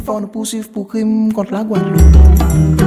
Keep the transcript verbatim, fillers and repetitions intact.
Fort no pulso e pour crime contre la Guadeloupe.